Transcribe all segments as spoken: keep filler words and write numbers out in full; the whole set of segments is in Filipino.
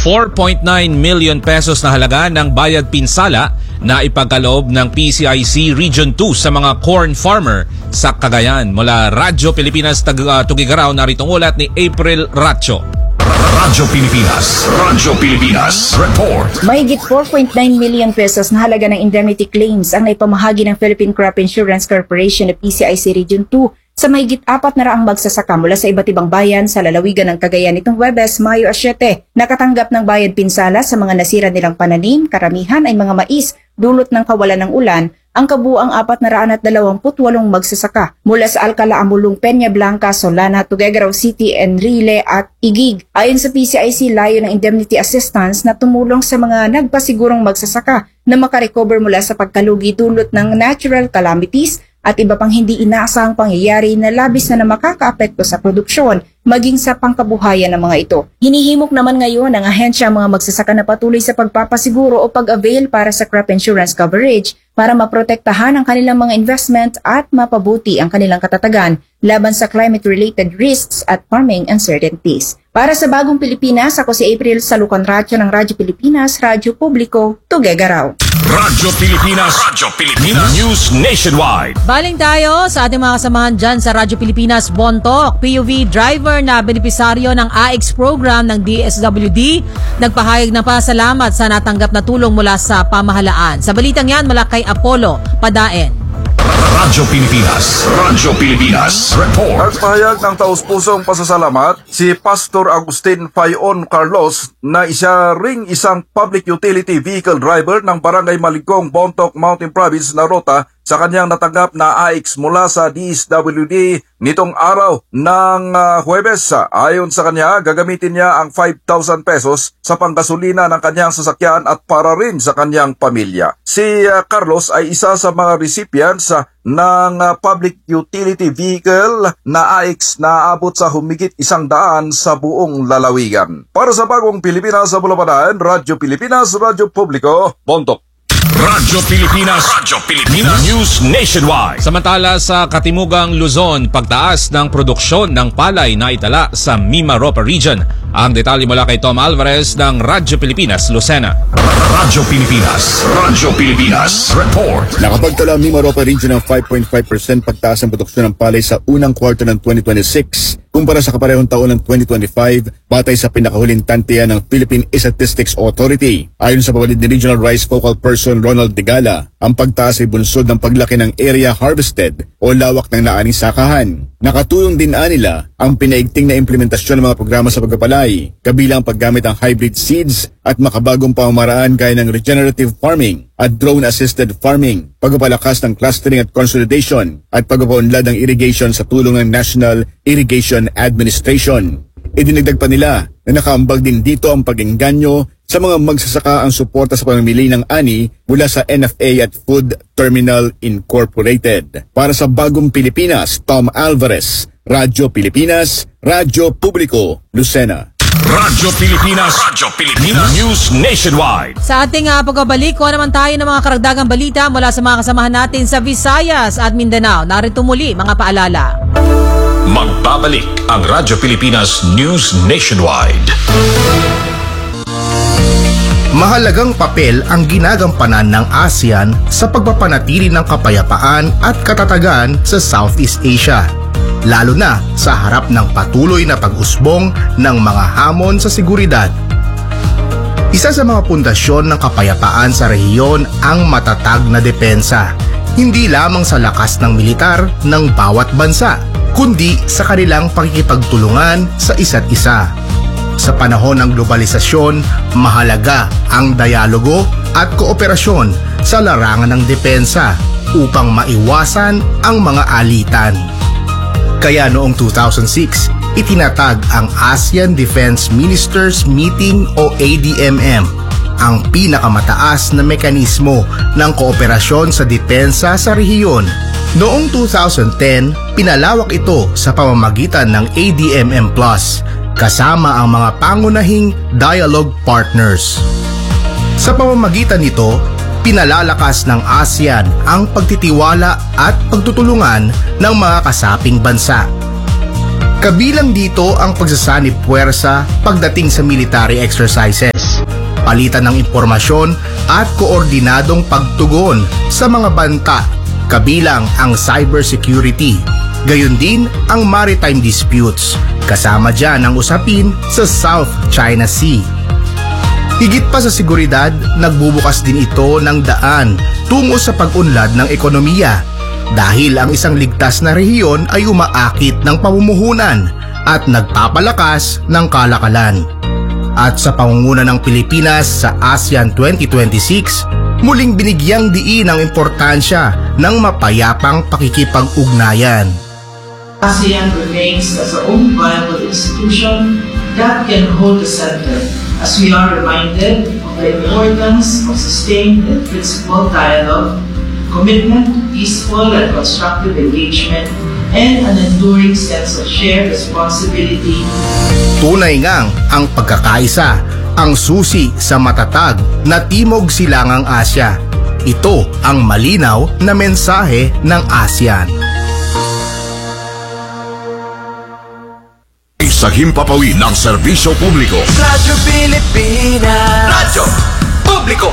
four point nine million pesos na halaga ng bayad pinsala na ipagkaloob ng P C I C Region two sa mga corn farmer sa Cagayan. Mula Radyo Pilipinas, Tag- uh, Tugigaraw, naritong ulat ni April Ratcho. Radyo Pilipinas, Radyo Pilipinas, report. Mahigit four point nine million pesos na halaga ng indemnity claims ang naipamahagi ng Philippine Crop Insurance Corporation na P C I C Region two sa mahigit apat na raang magsasaka mula sa iba't ibang bayan sa lalawigan ng Cagayan nitong Huwebes, Mayo siyete. Nakatanggap ng bayad pinsala sa mga nasira nilang pananim, karamihan ay mga mais, dulot ng kawalan ng ulan, ang kabuang apat na raan at dalawamput walong magsasaka mula sa Alcala, Amulong, Peña Blanca, Solana, Tuguegarao City, Enrile at Igig. Ayon sa P C I C, layo ng indemnity assistance na tumulong sa mga nagpasigurong magsasaka na makarecover mula sa pagkalugi dulot ng natural calamities at iba pang hindi inaasahang pangyayari na labis na na makakaapekto sa produksyon maging sa pangkabuhayan ng mga ito. Hinihimok naman ngayon ng ahensya ang mga magsasaka na patuloy sa pagpapasiguro o pag-avail para sa crop insurance coverage para maprotektahan ang kanilang mga investment at mapabuti ang kanilang katatagan laban sa climate-related risks at farming uncertainties. Para sa Bagong Pilipinas, ako si April Salucan Ratcho ng Radyo Pilipinas, Radyo Publiko, Tuguegarao. Radyo Pilipinas, Radyo Pilipinas, News Nationwide. Baling tayo sa ating mga kasamahan dyan sa Radyo Pilipinas. Bontok, P U V driver na benepisaryo ng A X program ng D S W D, nagpahayag ng pasalamat sa natanggap na tulong mula sa pamahalaan. Sa balitang yan, mula kay Apollo Padaen. Radyo Pilipinas, Radyo Pilipinas, report. Nagpahayag ng taus-pusong pasasalamat si Pastor Agustin Fayon Carlos na isa ring isang public utility vehicle driver ng Barangay Maligong, Bontoc, Mountain Province na Rota sa kanyang natanggap na A X mula sa D S W D nitong araw ng uh, Huwebes. Ayon sa kanya, gagamitin niya ang five thousand pesos sa panggasolina ng kanyang sasakyan at para rin sa kanyang pamilya. Si uh, Carlos ay isa sa mga recipients uh, ng uh, public utility vehicle na A X na abot sa humigit isang daan sa buong lalawigan. Para sa Bagong Pilipinas sa Bulacan, Radyo Pilipinas, Radyo Publiko, Bontoc. Radyo Pilipinas, Radyo Pilipinas, News Nationwide. Samantala sa Katimugang Luzon, pagtaas ng produksyon ng palay na itala sa Mimaropa Region. Ang detalye mula kay Tom Alvarez ng Radyo Pilipinas, Lucena. Radyo Pilipinas, Radyo Pilipinas, report. Nakapagtala ang Mimaropa Region ng five point five percent pagtaas ng produksyon ng palay sa unang quarter ng twenty twenty-six kumpara sa kaparehong taon ng twenty twenty-five batay sa pinakahuling tantiya ng Philippine Statistics Authority. Ayon sa pawalit ni Regional Rice Focal Person Ronald Digala, ang pagtaas ay bunsod ng paglaki ng area harvested o lawak ng naaning sakahan. Nakatulong din anila ang pinaigting na implementasyon ng mga programa sa pagpapalay, kabilang paggamit ng hybrid seeds at makabagong pamamaraan gaya ng regenerative farming at drone-assisted farming, pagpapalakas ng clustering at consolidation, at pagpapaunlad ng irrigation sa tulong ng National Irrigation Administration. Idinagdag pa nila na nakaambag din dito ang pag-engganyo sa mga magsasaka ang suporta sa pamimili ng ani mula sa N F A at Food Terminal Incorporated. Para sa Bagong Pilipinas, Tom Alvarez, Radyo Pilipinas, Radyo Publiko, Lucena. Radyo Pilipinas, Radyo Pilipinas, News Nationwide. Sa ating uh, pagbabalik, kuha naman tayo ng mga karagdagang balita mula sa mga kasamahan natin sa Visayas at Mindanao. Narito muli mga paalala. Magbabalik ang Radyo Pilipinas News Nationwide. Mahalagang papel ang ginagampanan ng ASEAN sa pagpapanatili ng kapayapaan at katatagan sa Southeast Asia, lalo na sa harap ng patuloy na pag-usbong ng mga hamon sa seguridad. Isa sa mga pundasyon ng kapayapaan sa rehiyon ang matatag na depensa, hindi lamang sa lakas ng militar ng bawat bansa, kundi sa kanilang pakikipagtulungan sa isa't isa. Sa panahon ng globalisasyon, mahalaga ang dialogo at kooperasyon sa larangan ng depensa upang maiwasan ang mga alitan. Kaya noong two thousand six, itinatag ang ASEAN Defense Ministers Meeting o A D M M, ang pinakamataas na mekanismo ng kooperasyon sa depensa sa rehiyon. Noong two thousand ten, pinalawak ito sa pamamagitan ng A D M M Plus, kasama ang mga pangunahing dialogue partners. Sa pamamagitan nito, pinalalakas ng ASEAN ang pagtitiwala at pagtutulungan ng mga kasaping bansa. Kabilang dito ang pagsasanib puwersa pagdating sa military exercises, palitan ng impormasyon at koordinadong pagtugon sa mga banta, kabilang ang cybersecurity. Gayon din ang maritime disputes, kasama dyan ang usapin sa South China Sea. Higit pa sa seguridad, nagbubukas din ito ng daan tungo sa pag-unlad ng ekonomiya dahil ang isang ligtas na rehiyon ay umaakit ng pamumuhunan at nagpapalakas ng kalakalan. At sa pangunguna ng Pilipinas sa ASEAN twenty twenty-six, muling binigyang diin ang importansya ng mapayapang pakikipag-ugnayan. ASEAN remains as our own viable institution that can hold the center as we are reminded of the importance of sustained and principled dialogue, commitment to peaceful and constructive engagement, and an enduring sense of shared responsibility. Tunay ngang ang pagkakaisa ang susi sa matatag na Timog Silangang Asya. Ito ang malinaw na mensahe ng ASEAN. Sa himpapawid ng serbisyo publiko. Radyo Pilipinas. Radyo Publiko.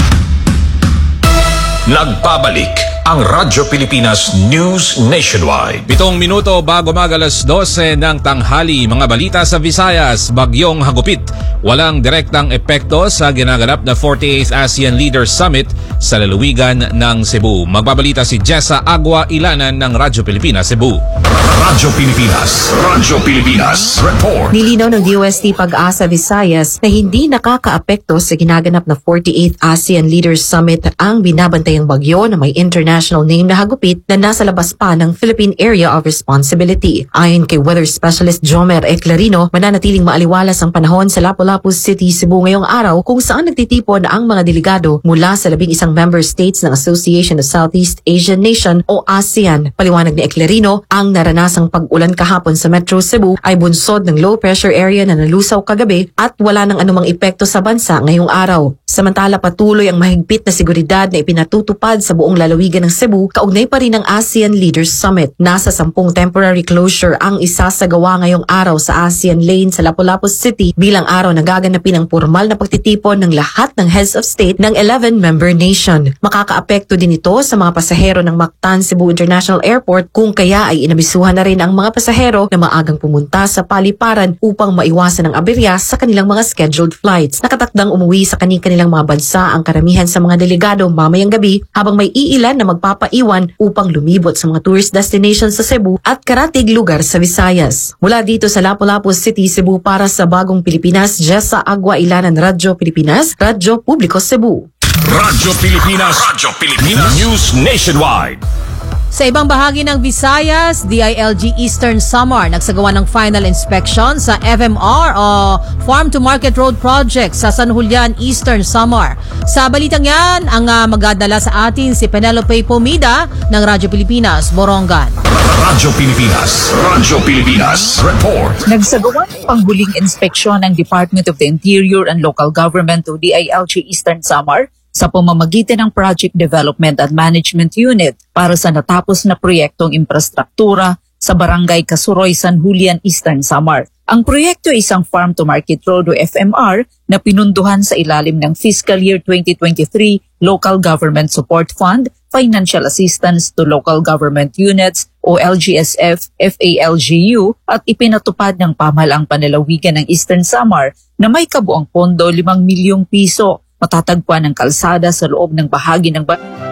Nagbabalik ang Radyo Pilipinas News Nationwide. Pitong minuto bago mag alas dose ng tanghali, mga balita sa Visayas, bagyong hagupit. Walang direktang epekto sa ginaganap na forty-eighth ASEAN Leaders Summit sa lalawigan ng Cebu. Magbabalita si Jessa Agua Ilanan ng Radyo Pilipinas Cebu. Radyo Pilipinas. Radyo Pilipinas. Report. Nilinaw ng D O S T Pag-asa Visayas na hindi nakakaapekto sa ginaganap na forty-eighth ASEAN Leaders Summit ang binabantayang bagyo na may international name na hagupit na nasa labas pa ng Philippine Area of Responsibility. Ayon kay Weather Specialist Jomer Eclarino, mananatiling maaliwalas ang panahon sa Lapu-Lapu City, Cebu ngayong araw kung saan nagtitipon ang mga delegado mula sa labing isang member states ng Association of Southeast Asian Nation o ASEAN. Paliwanag ni Eclarino, ang naranasang pag-ulan kahapon sa Metro Cebu ay bunsod ng low pressure area na nalusaw kagabi at wala ng anumang epekto sa bansa ngayong araw. Samantala, patuloy ang mahigpit na seguridad na ipinatutupad sa buong lalawigan ng Cebu kaugnay pa rin ng ASEAN Leaders Summit. Nasa sampung temporary closure ang isasagawa ngayong araw sa ASEAN Lane sa Lapu-Lapu City bilang araw na gaganapin ang formal na pagtitipon ng lahat ng heads of state ng eleven member nation. Makakaapekto din ito sa mga pasahero ng Mactan Cebu International Airport kung kaya ay inabisuhan na rin ang mga pasahero na maagang pumunta sa paliparan upang maiwasan ang aberya sa kanilang mga scheduled flights. Nakatakdang umuwi sa kani-kanilang mga bansa ang karamihan sa mga delegado mamayang gabi habang may iilan na magpapaiwan upang lumibot sa mga tourist destinations sa Cebu at karatig lugar sa Visayas. Mula dito sa Lapu-Lapu City, Cebu para sa Bagong Pilipinas, Jessa Agua Ilanan, Radyo Pilipinas, Radyo Publiko Cebu. Radyo Pilipinas. Radyo Pilipinas News Nationwide. Sa ibang bahagi ng Visayas, D I L G Eastern Samar nagsagawa ng final inspection sa F M R o Farm to Market Road Project sa San Julian, Eastern Samar. Sa balitang yan, ang uh, magdadala sa atin si Penelope Pomida ng Radyo Pilipinas, Borongan. Radyo Pilipinas. Radyo Pilipinas. Report. Nagsagawa ng panghuling inspeksyon ng Department of the Interior and Local Government o D I L G Eastern Samar sa pamamagitan ng Project Development and Management Unit para sa natapos na proyektong infrastruktura sa Barangay Kasuroy, San Julian, Eastern Samar. Ang proyekto ay isang Farm to Market Road o F M R na pinunduhan sa ilalim ng Fiscal Year twenty twenty-three Local Government Support Fund, Financial Assistance to Local Government Units o L G S F, F A L G U at ipinatupad ng pamahalaang panlalawigan ng Eastern Samar na may kabuang pondo limang milyong piso. Matatagpuan ng kalsada sa loob ng bahagi ng ba-